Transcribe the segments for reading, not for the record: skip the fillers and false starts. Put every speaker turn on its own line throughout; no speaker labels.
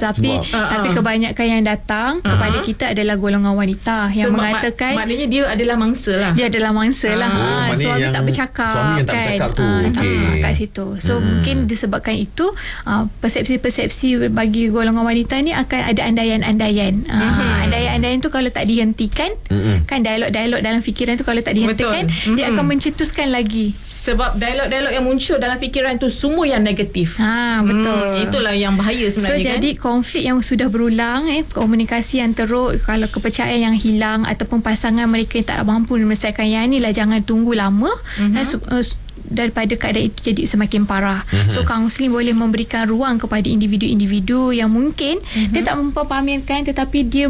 Tapi kebanyakan yang datang kepada kita adalah golongan wanita yang mengatakan
maknanya dia adalah mangsa lah.
Dia adalah mangsa lah. Suami tak bercakap.
Suami yang tak bercakap tu.
Kat situ. So mungkin disebabkan itu persepsi-persepsi bagi golongan wanita ni akan ada andaian-andaian. Andaian-andaian tu kalau tak dihentikan, kan dialog-dialog dalam fikiran tu kalau tak dihentikan, dia akan mencetuskan lagi.
Sebab dialog-dialog yang muncul dalam fikiran tu semua yang negatif.
Betul.
Itulah yang bahaya sebenarnya.
So jadi konflik yang sudah berulang, komunikasi yang teruk, kalau kepercayaan yang hilang ataupun pasangan mereka yang tak mampu menyelesaikan yang ni lah, jangan tunggu lama daripada keadaan itu jadi semakin parah. So kaunseling boleh memberikan ruang kepada individu-individu yang mungkin dia tak memperpamerkan, tetapi dia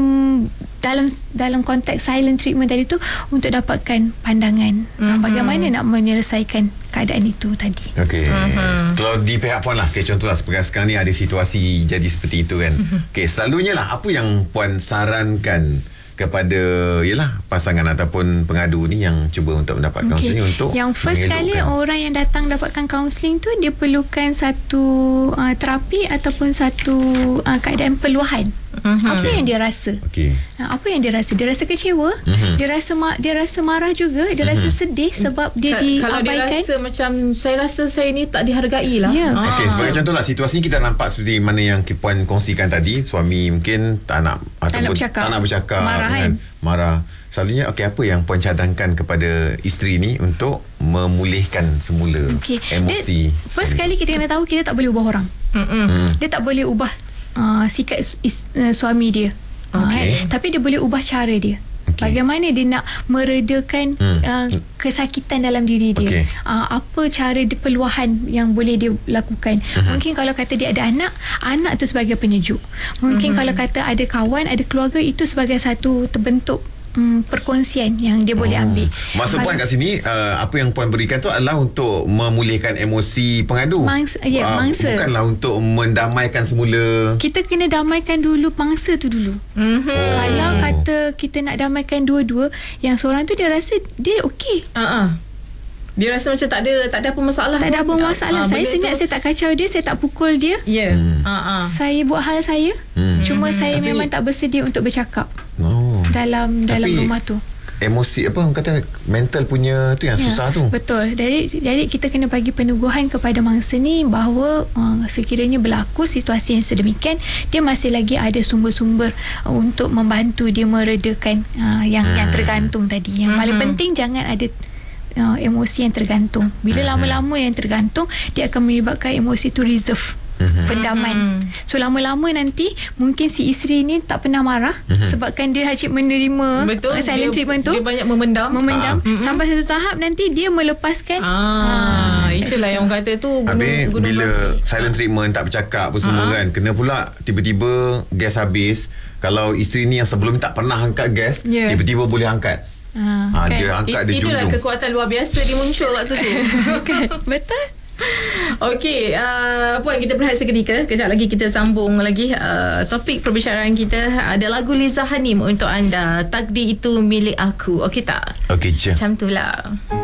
dalam konteks silent treatment tadi tu untuk dapatkan pandangan bagaimana nak menyelesaikan keadaan itu tadi.
Okey. Kalau di pihak puan lah, contohlah seperti sekarang ni ada situasi jadi seperti itu kan. Okey, selalunya lah apa yang puan sarankan kepada pasangan ataupun pengadu ni yang cuba untuk mendapat kaunseling untuk
yang first kali orang yang datang dapatkan kaunseling tu dia perlukan satu terapi ataupun satu keadaan peluahan. Apa yang dia rasa? Apa yang dia rasa? Dia rasa kecewa, dia rasa marah juga, dia rasa sedih sebab dia diabaikan.
Kalau dia rasa macam saya rasa saya ni tak dihargai lah.
Sebagai contoh lah, situasi ni kita nampak seperti mana yang puan kongsikan tadi. Suami mungkin tak nak ataupun tak nak bercakap, marah. Selalunya apa yang puan cadangkan kepada isteri ni untuk memulihkan semula emosi?
First kali kita kena tahu kita tak boleh ubah orang. Dia tak boleh ubah sikap suami dia. Tapi dia boleh ubah cara dia. Bagaimana dia nak meredakan kesakitan dalam diri dia. Apa cara peluahan yang boleh dia lakukan. Mungkin kalau kata dia ada anak tu sebagai penyejuk. Mungkin kalau kata ada kawan, ada keluarga, itu sebagai satu terbentuk perkongsian yang dia boleh ambil.
Maksud puan kat sini, apa yang puan berikan tu adalah untuk memulihkan emosi pengadu.
Mangsa.
Bukanlah untuk mendamaikan semula.
Kita kena damaikan dulu mangsa tu dulu. Kalau kata kita nak damaikan dua-dua, yang seorang tu dia rasa dia okey.
Dia rasa macam tak ada apa masalah.
Tak ada apa masalah. Saya senyap, saya tak kacau dia, saya tak pukul dia. Saya buat hal saya. Cuma saya memang tak bersedia untuk bercakap. Dalam rumah tu.
Emosi kata mental punya tu yang susah tu.
Betul. Jadi kita kena bagi peneguhan kepada mangsa ni bahawa sekiranya berlaku situasi yang sedemikian, dia masih lagi ada sumber-sumber untuk membantu dia meredakan yang tergantung tadi. Yang paling penting jangan ada emosi yang tergantung. Bila lama-lama yang tergantung, dia akan menyebabkan emosi tu reserve, pendaman. So lama-lama nanti mungkin si isteri ni tak pernah marah sebabkan dia hanya menerima silent treatment tu.
Dia banyak memendam.
Sampai satu tahap nanti dia melepaskan.
Itulah yang orang kata tu
habis bila silent treatment, tak bercakap apa semua kan, kena pula tiba-tiba gas habis. Kalau isteri ni yang sebelum tak pernah angkat gas, tiba-tiba boleh angkat. Dia angkat, dia junjung.
Itulah kekuatan luar biasa dia muncul waktu tu.
Betul.
Okey, puan, kita berehat seketika. Kejap lagi kita sambung lagi. Topik perbincangan kita ada lagu Liza Hanim untuk anda, Takdir Itu Milik Aku. Okey tak?
Okey je.
Macam tu lah.